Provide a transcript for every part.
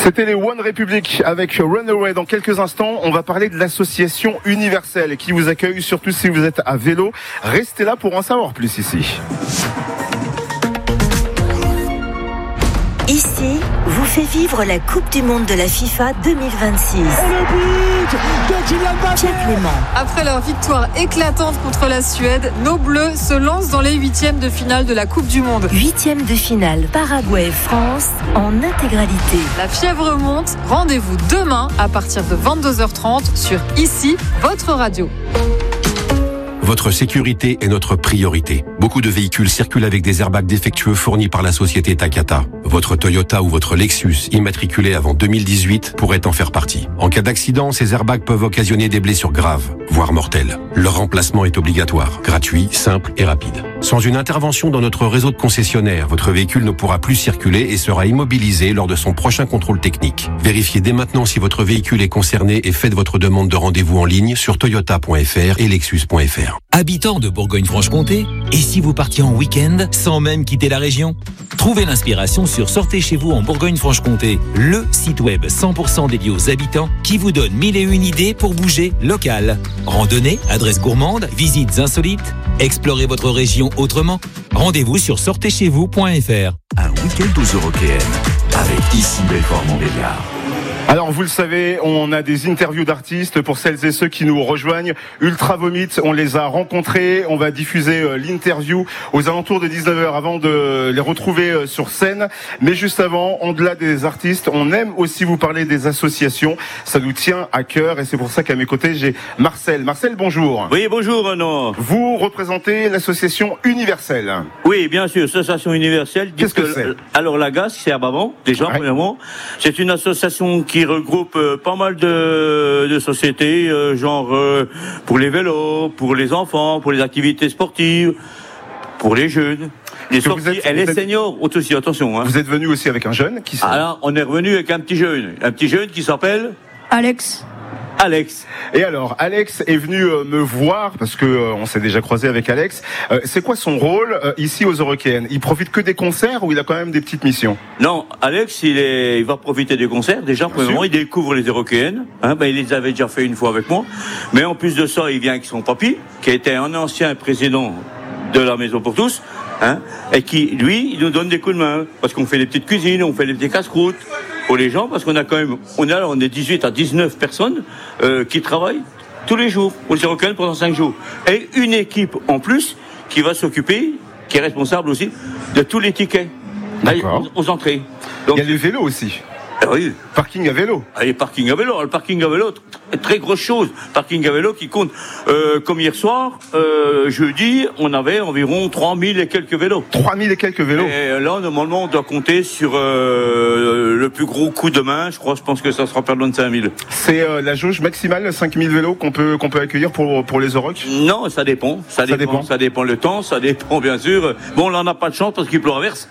C'était les One Republic avec Runaway. Dans quelques instants, on va parler de l'association Universelle qui vous accueille, surtout si vous êtes à vélo. Restez là pour en savoir plus ici. Ici, vous fait vivre la Coupe du Monde de la FIFA 2026. Et le but de Kylian Mbappé. Pierre Clément. Après leur victoire éclatante contre la Suède, nos Bleus se lancent dans les huitièmes de finale de la Coupe du Monde. Huitièmes de finale, Paraguay-France en intégralité. La fièvre monte, rendez-vous demain à partir de 22h30 sur Ici, votre radio. Votre sécurité est notre priorité. Beaucoup de véhicules circulent avec des airbags défectueux fournis par la société Takata. Votre Toyota ou votre Lexus, immatriculé avant 2018, pourrait en faire partie. En cas d'accident, ces airbags peuvent occasionner des blessures graves, voire mortelles. Leur remplacement est obligatoire, gratuit, simple et rapide. Sans une intervention dans notre réseau de concessionnaires, votre véhicule ne pourra plus circuler et sera immobilisé lors de son prochain contrôle technique. Vérifiez dès maintenant si votre véhicule est concerné et faites votre demande de rendez-vous en ligne sur toyota.fr et lexus.fr. Habitant de Bourgogne-Franche-Comté, et si vous partiez en week-end sans même quitter la région ? Trouvez l'inspiration sur Sortez chez vous en Bourgogne-Franche-Comté, le site web 100% dédié aux habitants qui vous donne 1001 idées pour bouger local. Randonnée, adresses gourmandes, visites insolites, explorez votre région autrement. Rendez-vous sur sortezcheзвous.fr. Un week-end aux Eurockéennes avec Ici Belfort-Montbéliard. Alors vous le savez, on a des interviews d'artistes pour celles et ceux qui nous rejoignent. Ultra Vomit, on les a rencontrés, on va diffuser l'interview aux alentours de 19h avant de les retrouver sur scène. Mais juste avant, au-delà des artistes, on aime aussi vous parler des associations. Ça nous tient à cœur et c'est pour ça qu'à mes côtés, j'ai Marcel. Marcel, bonjour. Oui, bonjour Renaud. Vous représentez l'association Universelle. Oui, bien sûr, l'association Universelle. Qu'est-ce que c'est ? Alors la GAS, c'est à Brabant, déjà, premièrement. C'est une association qui regroupe pas mal de sociétés, pour les vélos, pour les enfants, pour les activités sportives, pour les jeunes, les sorties, et les seniors aussi, attention. Vous êtes venu aussi avec un jeune qui s'appelle... Alors, on est revenu avec un petit jeune qui s'appelle Alex. Et alors, Alex est venu me voir, parce que on s'est déjà croisé avec Alex. C'est quoi son rôle ici aux Eurockéennes ? Il profite que des concerts ou il a quand même des petites missions ? Non, Alex, il va profiter des concerts. Déjà, premièrement, il découvre les Eurockéennes. Il les avait déjà fait une fois avec moi. Mais en plus de ça, il vient avec son papy, qui était un ancien président de la Maison pour tous, et qui, lui, il nous donne des coups de main. Parce qu'on fait les petites cuisines, on fait les petits casse-croûtes pour les gens, parce qu'on a quand même, on est 18 à 19 personnes qui travaillent tous les jours aux Eurockéennes pendant 5 jours. Et une équipe en plus qui va s'occuper, qui est responsable aussi, de tous les tickets aux entrées. Donc, il y a les vélos aussi. Oui. Parking à vélo. Et parking à vélo. Le parking à vélo, très grosse chose. Parking à vélo qui compte. Comme hier soir, jeudi, on avait environ 3000 et quelques vélos. 3000 et quelques vélos. Et là, normalement, on doit compter sur le plus gros coup de main. Je pense que ça sera pas loin de 5000. C'est la jauge maximale, 5000 vélos qu'on peut accueillir pour les Euroc ? Non, ça dépend. Ça dépend le temps, ça dépend bien sûr. Bon, là, on n'a pas de chance parce qu'il pleut à verse.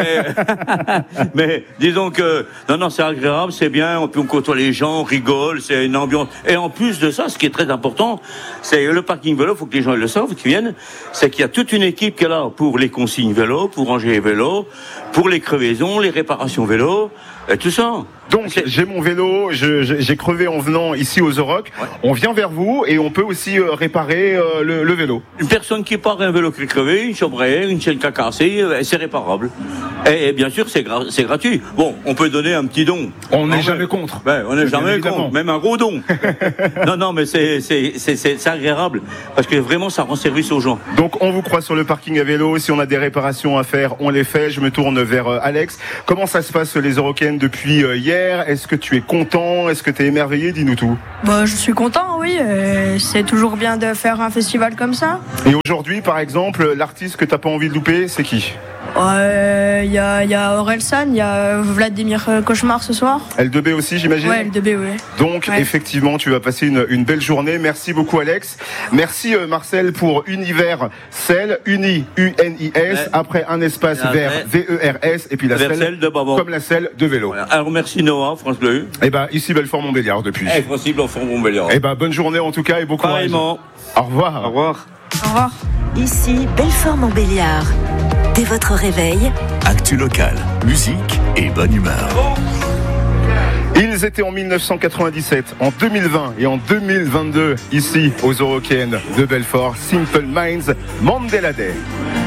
mais disons que, non, c'est agréable, c'est bien, on côtoie les gens, on rigole, c'est une ambiance. Et en plus de ça, ce qui est très important, c'est le parking vélo, il faut que les gens le savent, qu'ils viennent, c'est qu'il y a toute une équipe qui est là pour les consignes vélo, pour ranger les vélos, pour les crevaisons, les réparations vélo, et tout ça. Donc, j'ai mon vélo, j'ai crevé en venant ici aux Euroc. Ouais. On vient vers vous et on peut aussi réparer le vélo. Une personne qui part un vélo qui est crevé, une chambre à air, une chaîne qui a cassé, c'est réparable. Et bien sûr, c'est gratuit. Bon, on peut donner un petit don. On n'est jamais contre. On n'est jamais contre, même un gros don. non, mais c'est agréable parce que vraiment, ça rend service aux gens. Donc, on vous croit sur le parking à vélo. Si on a des réparations à faire, on les fait. Je me tourne vers Alex. Comment ça se passe les Eurockéennes depuis hier ? Est-ce que tu es content ? Est-ce que tu es émerveillé ? Dis-nous tout. Je suis content, oui. C'est toujours bien de faire un festival comme ça. Et aujourd'hui, par exemple, l'artiste que tu n'as pas envie de louper, c'est qui ? Il y a Orelsan, il y a Vladimir Cauchemar ce soir. L2B aussi, j'imagine. Ouais, L2B, oui. Donc, effectivement, tu vas passer une belle journée. Merci beaucoup, Alex. Merci, Marcel, pour Universelle, Uni, U-N-I-S, après un espace vers V-E-R-S, et puis la selle de Brabant. Comme la selle de vélo. Voilà. Alors, merci Noah, France Bleu. Ici, Belfort-Montbéliard, depuis. Ici, Belfort-Montbéliard. Bonne journée, en tout cas, et bon courage. Pareillement. Au revoir. Au revoir. Au revoir. Ici, Belfort-Montbéliard. Dès votre réveil, actu locale, musique et bonne humeur. Ils étaient en 1997, en 2020 et en 2022 ici aux Eurockéennes de Belfort. Simple Minds, Mandela Day.